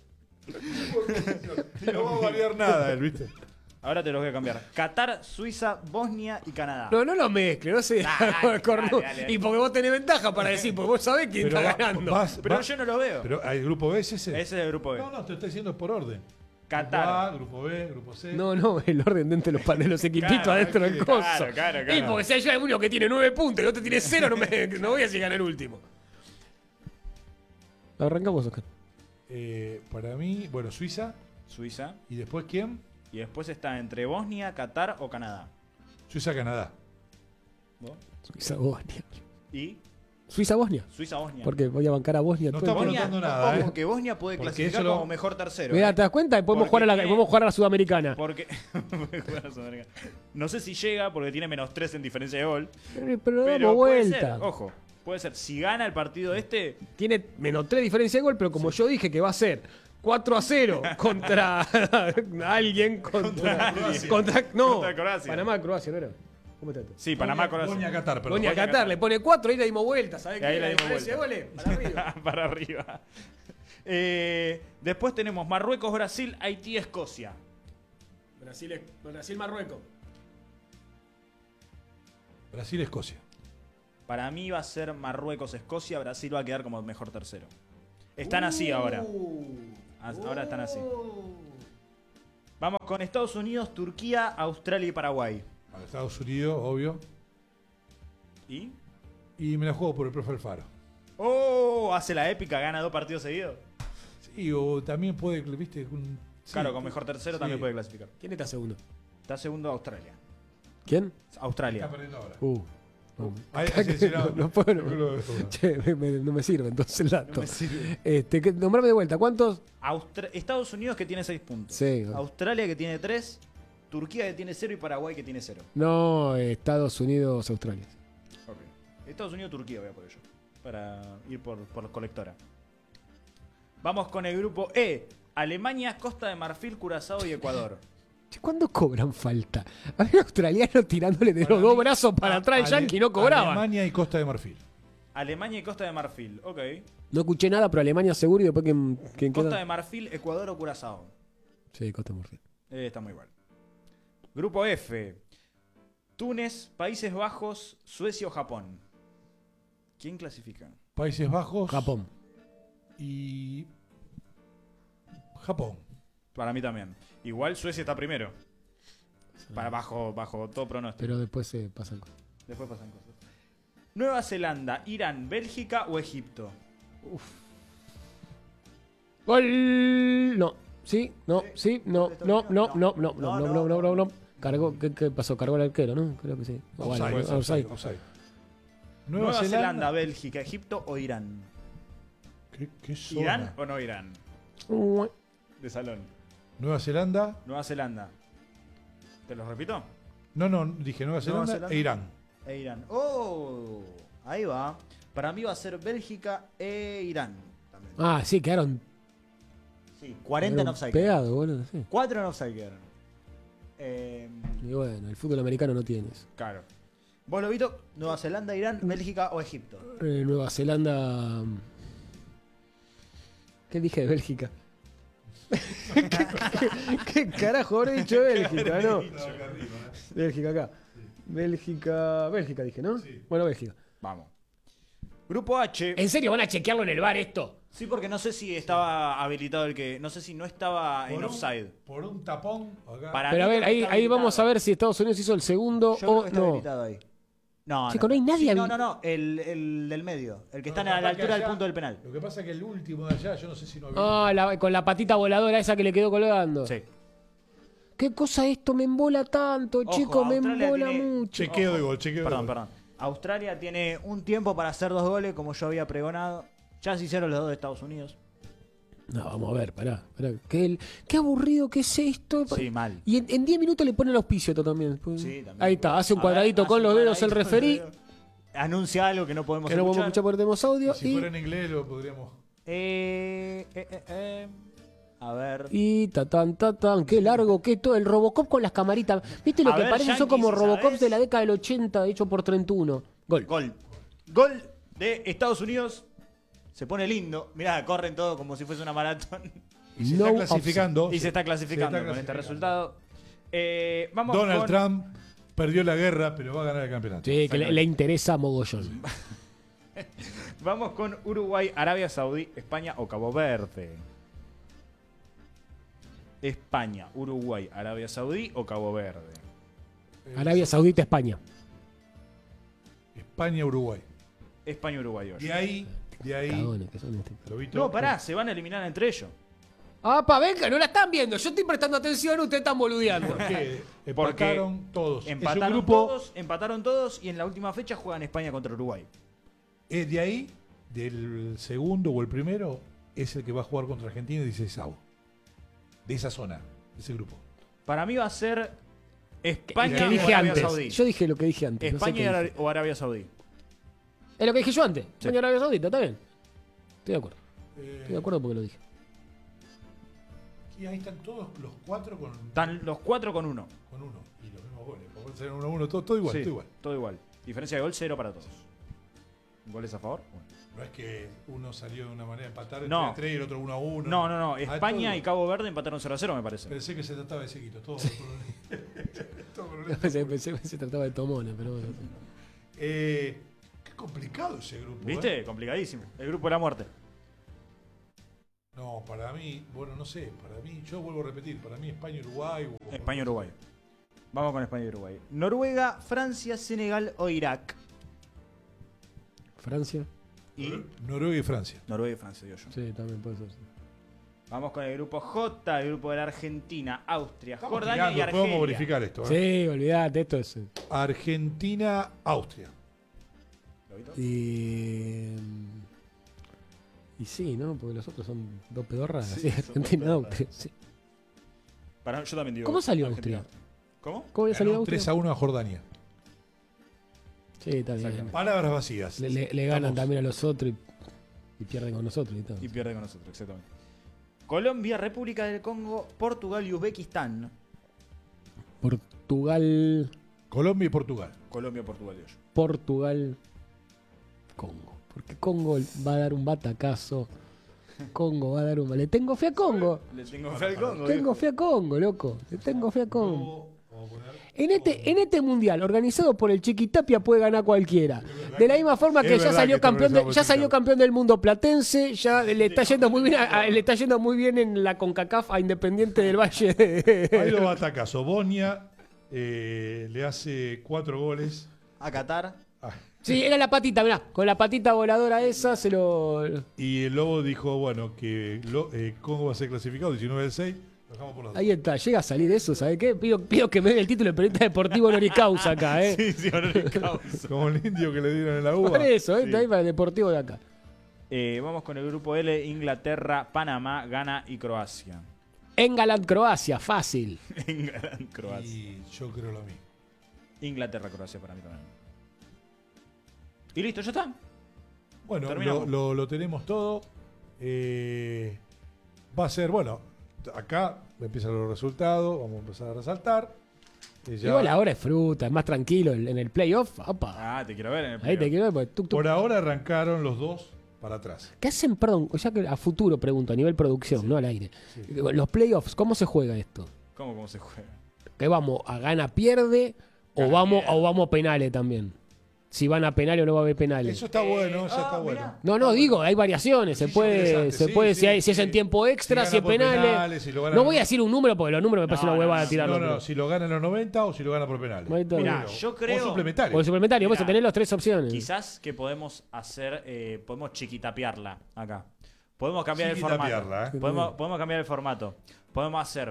No va a variar nada, ¿viste? Ahora te los voy a cambiar. Qatar, Suiza, Bosnia y Canadá. No lo mezcle, no sé. Dale, Cornu. dale. Y porque vos tenés ventaja para decir, porque vos sabés quién Pero está ganando. Pero yo no lo veo. Pero hay grupo B, ese. Ese es el grupo B. No, te estoy diciendo por orden. Qatar. Grupo A, grupo B, grupo C. No, el orden de los equipitos Claro, adentro del claro, coso. claro. Y porque si hay uno que tiene 9 puntos y el otro tiene 0, no voy a decir ganar el último. Arrancamos, Oscar. Para mí, bueno, Suiza. Suiza. ¿Y después quién? Y después está entre Bosnia, Qatar o Canadá. Suiza-Canadá. ¿Vos? Suiza-Bosnia. Y Suiza-Bosnia. Suiza-Bosnia. Porque voy a bancar a Bosnia. No todo el estamos tiempo. notando nada, ojo ¿eh? que Bosnia puede Porque clasificar eso lo- como mejor tercero. Mirá, ¿te das cuenta? Podemos Porque podemos jugar a la Sudamericana. Porque no sé si llega porque tiene -3 en diferencia de gol. Pero Pero damos puede vuelta. ser, ojo, puede ser. Si gana el partido este, Tiene -3 diferencia de gol, pero como yo dije que va a ser 4-0 contra alguien, contra Croacia. Panamá, Croacia, ¿no era? ¿Cómo está esto? sí, Panamá con Bosnia-Qatar, perdón. Bosnia Bosnia, Qatar Qatar. le pone 4 y le dimos vuelta, ¿sabés Y ahí qué? le La dimos diferencia de goles, para arriba. para arriba. Después tenemos Marruecos, Brasil, Haití, Escocia. Brasil-Marruecos. Brasil-Escocia. Para mí va a ser Marruecos, Escocia, Brasil va a quedar como mejor tercero. Están así ahora. Ahora están así. Vamos con Estados Unidos, Turquía, Australia y Paraguay. A Estados Unidos, obvio. ¿Y? Y me la juego por el profe Alfaro. ¡Oh! Hace la épica, gana 2 partidos seguidos. Sí, o también puede, viste, sí, Claro, con mejor tercero sí. también puede clasificar. ¿Quién está segundo? Está segundo Australia. ¿Quién? Australia. Está perdiendo ahora. No, Ahí, sí, sí, no puedo. no. Che, no me sirve entonces el dato. No me sirve. Nombrame de vuelta, ¿cuántos? Estados Unidos que tiene 6 puntos. Sí. Australia que tiene 3. Turquía que tiene 0 y Paraguay que tiene 0. No, Estados Unidos, Australia. Estados Unidos, Turquía voy a poner yo. Para ir por colectora. Vamos con el grupo E. Alemania, Costa de Marfil, Curazao y Ecuador. Che, ¿cuándo cobran falta? Había australianos tirándole de los dos brazos para atrás el yankee y no cobraban. Alemania y Costa de Marfil. Alemania y Costa de Marfil. Ok. No escuché nada, pero Alemania seguro y después ¿quién Costa queda? de Marfil, Ecuador o Curazao. Sí, Costa de Marfil. Está muy igual. Grupo F. Túnez, Países Bajos, Suecia o Japón. ¿Quién clasifica? Países Bajos. Japón. Y. Japón. Para mí también. Igual Suecia está primero. Bajo todo pronóstico. Pero después se pasan cosas. Después pasan cosas. Nueva Zelanda, Irán, Bélgica o Egipto. ¡Gol! No. ¿Sí? No. ¿Sí? No. No. No. No. No. No. No. No. No. No. Cargó. ¿Qué pasó? Cargó el arquero, ¿no? Creo que sí. Offside, Vale, offside. offside. Nueva Zelanda, Bélgica, Egipto o Irán. ¿Qué zona? ¿Irán o no Irán? De salón. Nueva Zelanda. Nueva Zelanda. ¿Te lo repito? No, dije Nueva Zelanda e Irán. E Irán. Oh, ahí va. Para mí va a ser Bélgica e Irán. También. Ah, sí, quedaron Sí, 40 en offside. pegados, boludo. Sí. 4 en offside quedaron. Y bueno, el fútbol americano no tienes. Claro. Vos, Lobito, Nueva Zelanda, Irán, Bélgica o Egipto. Nueva Zelanda. ¿Qué dije de Bélgica? ¿Qué carajo habré dicho de Bélgica, no? Bélgica acá. Bélgica dije, ¿no? Sí. Bueno, Bélgica. Vamos. Grupo H. ¿En serio van a chequearlo en el bar esto? Sí, porque no sé si estaba habilitado el que. No sé si no estaba en Por un- offside. Por un tapón acá. Para Pero a mí ver, creo que ahí, está ahí vamos habilitado. a ver si Estados Unidos hizo el segundo Yo creo o que está no. habilitado ahí. No, Chico, no hay nadie Sí, habi- no. El del medio. El que está No, a la capaz que altura del allá- punto del penal. Lo que pasa es que el último de allá, yo no sé si no Con la patita voladora esa que le quedó colgando. Sí. ¿Qué cosa esto? Me embola tanto, Ojo, chico, me Australia embola tiene- mucho. Chequeo de gol, chequeo de Perdón, gol. perdón. Australia tiene un tiempo para hacer 2 goles, como yo había pregonado. Ya se hicieron los 2 de Estados Unidos. No, vamos a ver, pará. Qué aburrido que es esto. Sí, mal. Y en 10 minutos le ponen auspicio esto también. Sí, también. Ahí está, hace un A ver, cuadradito hace con un los dedos el cuadradito con referí. los dedos. Anuncia algo que no podemos Que no podemos escuchar porque tenemos audio. Si fuera en inglés lo podríamos. A ver. Y tatán. Qué largo, qué todo. El Robocop con las camaritas. ¿Viste lo A que ver, parecen? Son Yankees, como si Robocops sabés. de la década del 80, hecho por 31. Gol. Gol de Estados Unidos. Se pone lindo. Mirá, corren todo como si fuese una maratón. Y se No está clasificando. Y se está clasificando Se está con este clasificando. resultado. Vamos Donald con Trump perdió la guerra, pero va a ganar el campeonato. Sí, que le interesa mogollón. Vamos con Uruguay, Arabia Saudí, España o Cabo Verde. España, Uruguay, Arabia Saudí o Cabo Verde. Arabia Saudita, España. España, Uruguay. España, Uruguay. hoy. De ahí. Cagones que son este. Lobito, No, pará, se van a eliminar entre ellos. ¡Apa, venga! No la están viendo. Yo estoy prestando atención, ustedes están boludeando. ¿Por qué? Porque Empataron todos. Es Empataron todos y en la última fecha juegan España contra Uruguay. de ahí, del segundo o el primero, es el que va a jugar contra Argentina y 16avo. De esa zona, de ese grupo. Para mí va a ser España Que o dije Arabia antes. Saudí. Yo dije lo que dije antes. no sé España qué dije. o Arabia Saudí. Es lo que dije yo antes. Sí. España, Arabia Saudita, está bien. Estoy de acuerdo. Estoy de acuerdo porque lo dije. Y ahí están todos los cuatro con Están los 4 con 1. uno. Y los mismos goles. Por ser 1-1, todo igual, Sí, todo igual. todo igual. Diferencia de gol 0 para todos. ¿Goles a favor? Bueno. No es que uno salió de una manera de empatar el No. 3 y el otro 1-1. No. Ah, España todo y Cabo Verde empataron 0-0, me parece. Pensé que se trataba de sequito. Todo. Pensé que se trataba de Tomones, pero bueno. Qué complicado ese grupo. ¿Viste? Complicadísimo. El grupo de la muerte. No, para mí, bueno, no sé. Para mí, yo vuelvo a repetir. Para mí, España, Uruguay. España y Uruguay. Vamos con España y Uruguay. Noruega, Francia, Senegal o Irak. Francia. Y Noruega y Francia. Noruega y Francia, digo yo. Sí, también puede ser. Sí. Vamos con el grupo J, el grupo de la Argentina, Austria, Estamos Jordania y tirando, Argelia. podemos verificar esto. Sí, olvidate, esto es. Argentina, Austria. ¿Lo viste? Y sí, ¿no? Porque los otros son dos pedorras. Sí, Sí, son Argentina, dos Austria. Sí. Yo también digo. ¿Cómo salió Argentina. Austria? ¿Cómo? ¿Cómo había salido Ganó Austria? 3-1 a Jordania. Sí, está bien. Exactamente. Palabras vacías. Le ganan Estamos- también a los otros y pierden con nosotros y todo. Y pierde con nosotros, exactamente. Colombia, República del Congo, Portugal y Uzbekistán. Portugal, Colombia y Portugal. Colombia, Portugal, digo yo. Portugal, Congo. Porque Congo va a dar un batacazo. Congo va a dar un... Le tengo fe a Congo. Le tengo fe al Congo. Tengo viejo. fe a Congo, loco. Le tengo fe a Congo. Luego, vamos a poner- En este mundial organizado por el Chiquitapia puede ganar cualquiera. De la misma forma Es que ya verdad salió que está campeón, organizado por ya el salió Chiquitapia. campeón del mundo platense, ya le está yendo muy bien, le está yendo muy bien en la CONCACAF a Independiente del Valle. Ahí lo batacazo. Bosnia le hace 4 goles. A Qatar. Ah, Sí, era la patita, mirá, con la patita voladora esa se lo... y el Lobo dijo, bueno, que Congo va a ser clasificado 19-6. Lo dejamos por las dos. Ahí está, llega a salir eso, ¿sabes qué? Pido que me den el título de periodista deportivo honoris causa acá, ¿eh? Sí, honoris causa. Como el indio que le dieron en la uva. Por eso, ¿eh? Sí. Está ahí para el deportivo de acá. Vamos con el grupo L, Inglaterra, Panamá, Ghana y Croacia. Engaland, Croacia, fácil. England, Croacia. Y yo creo lo mismo. Inglaterra, Croacia para mí también. Y listo, ya está. Bueno, Terminamos. lo tenemos todo. Va a ser, bueno, acá empiezan los resultados, vamos a empezar a resaltar. Ya- Igual ahora es fruta, es más tranquilo en el playoff. Opa. Ah, te quiero ver en el Ahí playoff. te quiero ver, porque tuc, tuc. Por ahora arrancaron los dos para atrás. ¿Qué hacen, perdón, ya que a futuro pregunto, a nivel producción, no al aire? Los playoffs, ¿cómo se juega esto? ¿Cómo se juega? ¿Que vamos a gana, pierde o vamos a penales también? Si van a penales o no va a haber penales. Eso está bueno, eso está bueno. mirá. No, digo, hay variaciones. Se Sí, puede, interesante. se Sí, puede, sí, si, si es sí. en tiempo extra, Si si es gana por penales. penales, si lo gana- No voy a decir un número porque los números me parece No, una huevada no, tirarlo. No, si lo gana en los 90 o si lo gana por penales. Ahí está. Mirá, Bueno. yo creo. O suplementario. O el suplementario, vos Mirá, tenés las tres opciones. Quizás que podemos hacer, podemos chiquitapearla acá. Podemos cambiar el formato. Chiquitapearla, ¿eh? Podemos cambiar el formato. Podemos hacer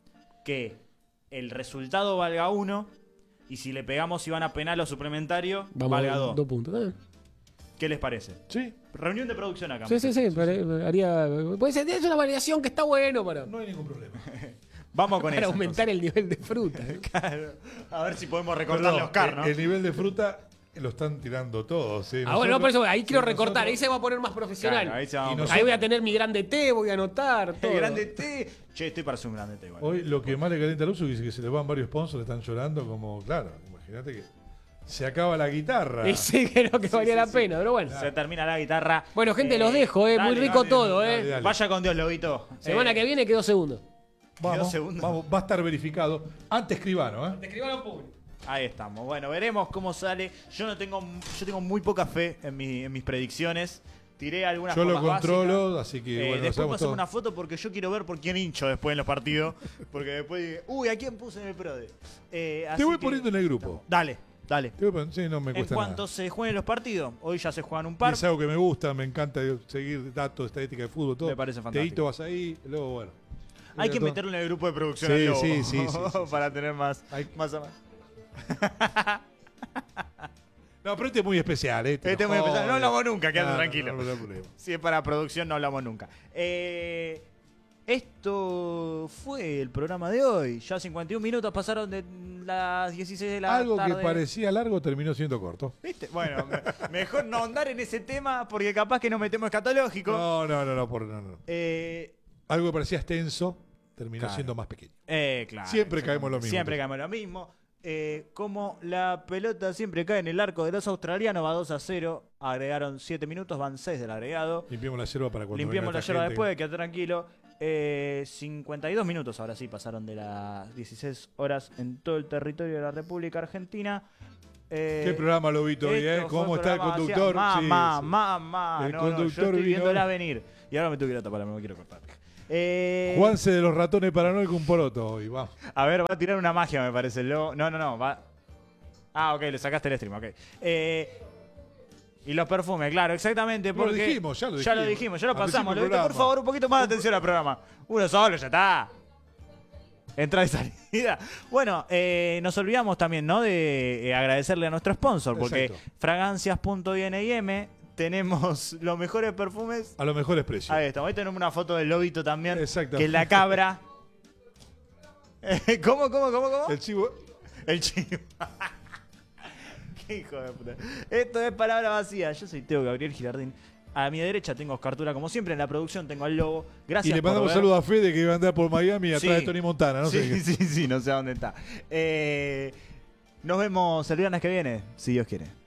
que el resultado valga 1 y si le pegamos si van a penal o suplementario, valga 2. 2 puntos. ¿Qué les parece? Sí, Reunión de producción acá. Sí, haría. Puede ser, es una variación que está bueno para no hay ningún problema. Vamos con para eso. aumentar el nivel de fruta. Claro. A ver si podemos recortarle Perdón, a Oscar, ¿no? el nivel de fruta lo están tirando todos. ¿sí? Ah, bueno, por eso ahí quiero sí, recortar, nosotros- ahí se va a poner más profesional. Claro, ahí se va a Y poner. Ahí voy a tener mi grande T, voy a anotar. Todo. El grande T. Che, estoy para hacer un grande T. Igual. Hoy lo que más le calienta al uso es que se le van varios sponsors, están llorando como, claro, imagínate que se acaba la guitarra. Y sí, creo que valía la pena, pero bueno. Se termina la guitarra. Bueno, gente, los dejo, muy dale, rico dale, todo, dale, dale. Vaya con Dios, Lobito. Semana que viene quedó segundo. Vamos, segundos. vamos, va a estar verificado. Ante escribano, ¿eh? Te escribieron público. Ahí estamos. Bueno, veremos cómo sale. Yo tengo muy poca fe en mis predicciones. Tiré algunas Yo lo formas controlo, básicas. así que bueno, Después hacemos pasamos todo. una foto porque yo quiero ver por quién hincho después en los partidos. Porque después digo, uy, ¿a quién puse en el PRODE? Te voy poniendo en el grupo. Dale. Te voy poniendo- sí, no me En cuesta cuanto nada. se jueguen los partidos, hoy ya se juegan un Y par. es algo que me gusta, me encanta seguir datos, estadísticas de fútbol, todo. Me parece fantástico. Teito vas ahí, luego bueno. Hay que Todo. meterlo en el grupo de producción Sí, al Lobo, sí, para tener más Hay- a más. No, pero este es muy especial, ¿eh? Este es muy especial. No hablamos nunca, quédate No, tranquilo. no hay problema. Si es para producción, no hablamos nunca. Esto fue el programa de hoy. Ya 51 minutos pasaron de las 16 de la Algo tarde. que parecía largo terminó siendo corto. ¿Viste? Bueno, mejor no ahondar en ese tema porque capaz que nos metemos escatológico. No. No. Algo que parecía extenso terminó Claro. siendo más pequeño. Claro. Siempre caemos lo mismo. Siempre caemos lo mismo. Como la pelota siempre cae en el arco de los australianos, va 2-0. Agregaron 7 minutos, van 6 del agregado. Limpiemos la yerba para cuando Limpiamos venga la esta yerba gente. después, quédate tranquilo. 52 minutos ahora sí pasaron de las 16 horas en todo el territorio de la República Argentina. ¿Qué programa lo vi hoy, Esto eh? fue ¿Cómo un está el programa conductor? vacía. Sí, Mamá. El No, conductor yo estoy vino viéndola hoy. venir. Y ahora me tengo que ir a tapar, me quiero cortar. Juanse de los ratones paranoicos, un poroto hoy, va. A ver, va a tirar una magia, me parece. No, va. Ah, ok, le sacaste el stream, ok. Y los perfumes, claro, exactamente. No lo Porque dijimos, ya lo Ya lo dijimos. dijimos, ya lo Al pasamos. principio del Lobito, por programa. favor, un poquito más de atención al programa. Uno solo, ya está. Entrada y salida. Bueno, nos olvidamos también, ¿no? De agradecerle a nuestro sponsor, porque Exacto. fragancias.inm tenemos los mejores perfumes. A los mejores precios. Ahí estamos. Ahí tenemos una foto del lobito también. Exacto. Que es la cabra. ¿Cómo? El chivo. El chivo. Qué hijo de puta. Esto es palabra vacía. Yo soy Teo Gabriel Girardín. A mi derecha tengo a Oscar Tura, como siempre. En la producción tengo al Lobo. Gracias Y le por mandamos ver. saludos a Fede que iba a andar por Miami atrás Sí. de Tony Montana, no sé Sí, qué. sí, no sé a dónde está. Nos vemos el viernes que viene, si Dios quiere.